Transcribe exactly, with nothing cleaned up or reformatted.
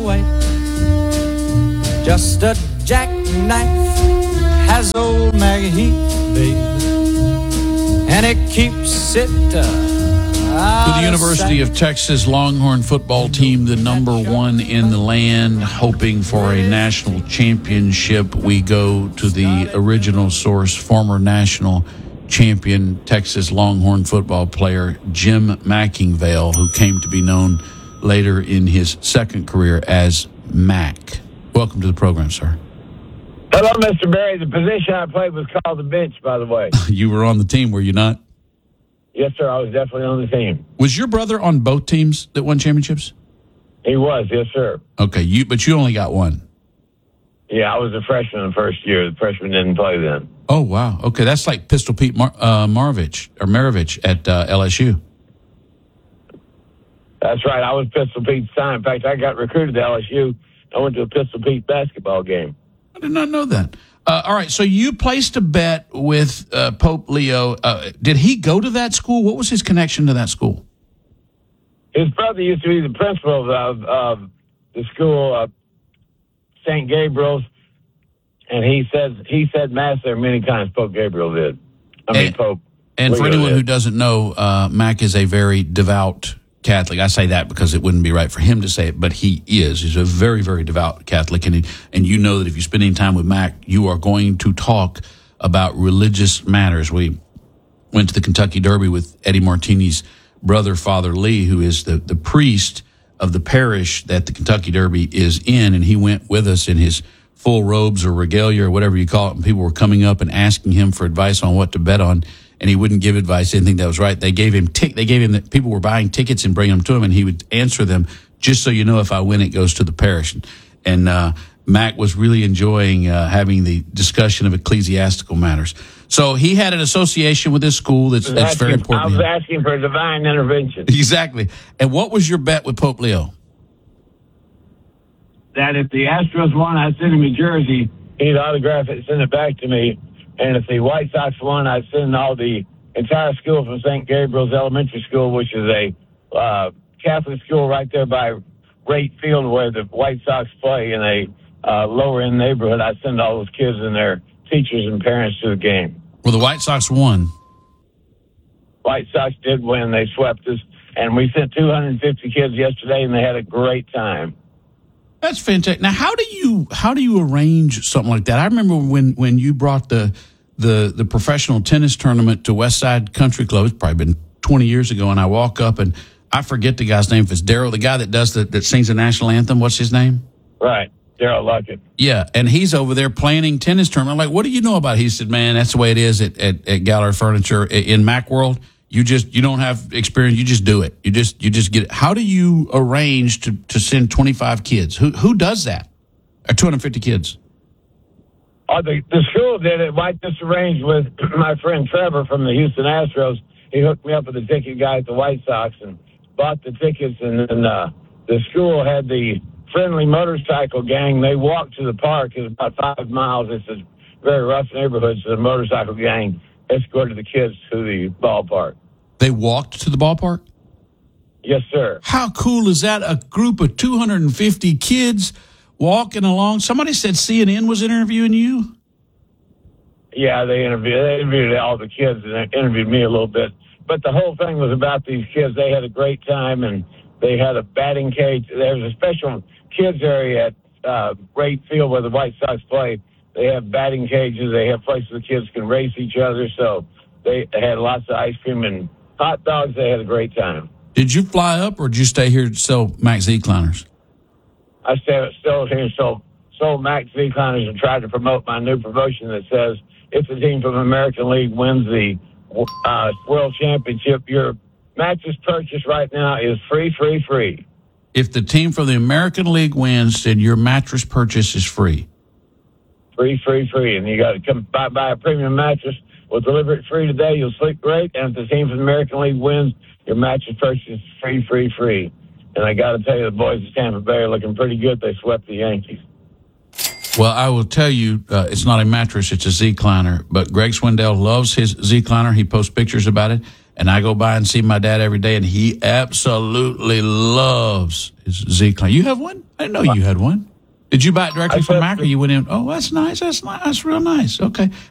white. Just a jackknife has old Maggie Heath, baby, and it keeps it uh, To the University of Texas Longhorn football team, the number one in the land, hoping for a national championship. We go to the original source, former national champion Texas Longhorn football player Jim Mackingvale, who came to be known later in his second career as Mac. Welcome to the program, sir. Hello, Mister Berry. The position I played was called the bench, by the way. You were on the team, were you not? Yes, sir. I was definitely on the team. Was your brother on both teams that won championships? He was, yes, sir. Okay, you but you only got one. Yeah, I was a freshman the first year. The freshman didn't play then. Oh, wow. Okay, that's like Pistol Pete Mar- uh, Maravich or Maravich at uh, L S U. That's right. I was Pistol Pete's son. In fact, I got recruited to L S U. I went to a Pistol Pete basketball game. I did not know that. Uh, all right, so you placed a bet with uh, Pope Leo. Uh, did he go to that school? What was his connection to that school? His brother used to be the principal of, of the school, uh, Saint Gabriel's, and he says he said mass there many times. Pope Gabriel did. I mean, and, Pope. And Leo for anyone did. who doesn't know, uh, Mac is a very devout Catholic. I say that because it wouldn't be right for him to say it, but he is. He's a very, very devout Catholic, and he, and you know that if you spend any time with Mac, you are going to talk about religious matters. We went to the Kentucky Derby with Eddie Martini's brother, Father Lee, who is the, the priest of the parish that the Kentucky Derby is in, and he went with us in his full robes or regalia or whatever you call it, and people were coming up and asking him for advice on what to bet on. And he wouldn't give advice, didn't think that was right. They gave him tick. They gave him that people were buying tickets and bringing them to him, and he would answer them. Just so you know, if I win, it goes to the parish. And uh, Mac was really enjoying uh, having the discussion of ecclesiastical matters. So he had an association with this school that's, that's asking, very important. I was asking for divine intervention. Exactly. And what was your bet with Pope Leo? That if the Astros won, I'd send him a jersey. He'd autograph it and send it back to me. And if the White Sox won, I'd send all the entire school from Saint Gabriel's Elementary School, which is a uh, Catholic school right there by Rate Field where the White Sox play in a uh, lower-end neighborhood. I'd send all those kids and their teachers and parents to the game. Well, the White Sox won. White Sox did win. They swept us. And we sent two hundred fifty kids yesterday, and they had a great time. That's fantastic. Now, how do you how do you arrange something like that? I remember when, when you brought the the the professional tennis tournament to Westside Country Club. It's probably been twenty years ago, and I walk up and I forget the guy's name. If it's Daryl, the guy that does the that sings the national anthem. What's his name? Right, Daryl Luckett. Yeah, and he's over there planning tennis tournament. I'm like, what do you know about it? He said, man, that's the way it is at at, at Gallery Furniture in Macworld. You just you don't have experience. You just do it. You just you just get it. How do you arrange to, to send twenty-five kids? Who who does that? Or two hundred fifty kids? Oh, the, the school did it. I just arranged with my friend Trevor from the Houston Astros. He hooked me up with a ticket guy at the White Sox and bought the tickets. And then uh, the school had the friendly motorcycle gang. They walked to the park. It's about five miles. It's a very rough neighborhood. So the motorcycle gang escorted the kids to the ballpark. They walked to the ballpark? Yes, sir. How cool is that? A group of two hundred fifty kids walking along. Somebody said C N N was interviewing you? Yeah, they interviewed, they interviewed all the kids and they interviewed me a little bit. But the whole thing was about these kids. They had a great time, and they had a batting cage. There was a special kids area at uh, Rate Field where the White Sox play. They have batting cages. They have places the kids can race each other. So they had lots of ice cream and hot dogs. They had a great time. Did you fly up, or did you stay here to sell Max Z-Cliners? I stayed, still here and sold, sold Max Z-Cliners and tried to promote my new promotion that says if the team from the American League wins the uh, World Championship, your mattress purchase right now is free, free, free. If the team from the American League wins, then your mattress purchase is free. Free, free, free. And you got to come buy, buy a premium mattress. We'll deliver it free today. You'll sleep great. And if the team from the American League wins, your mattress purchase is free, free, free. And I got to tell you, the boys of Tampa Bay are looking pretty good. They swept the Yankees. Well, I will tell you, uh, it's not a mattress, it's a Z-Cliner. But Greg Swindell loves his Z-Cliner. He posts pictures about it. And I go by and see my dad every day, and he absolutely loves his Z-Claim. You have one? I didn't know you had one. Did you buy it directly from Mac, or you went in? Oh, that's nice. That's nice. That's real nice. Okay.